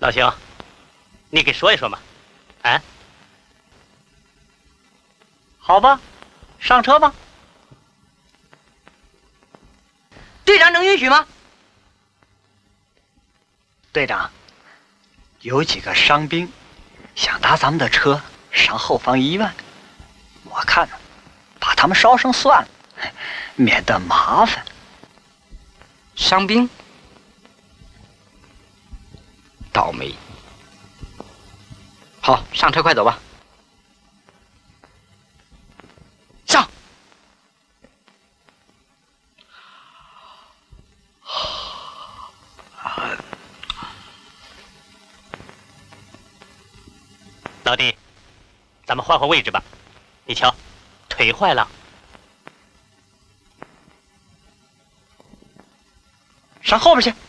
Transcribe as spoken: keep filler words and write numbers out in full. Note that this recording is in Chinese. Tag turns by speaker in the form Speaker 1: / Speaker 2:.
Speaker 1: 老兄，你给说一说嘛？啊？
Speaker 2: 好吧，上车吧。
Speaker 3: 队长能允许吗？
Speaker 2: 队长，有几个伤兵想搭咱们的车上后方医院，我看把他们捎上算了，免得麻烦。
Speaker 3: 伤兵，倒霉。好，上车，快走吧。上。
Speaker 1: 老弟，咱们换换位置吧。你瞧，腿坏了。
Speaker 2: 上后边去。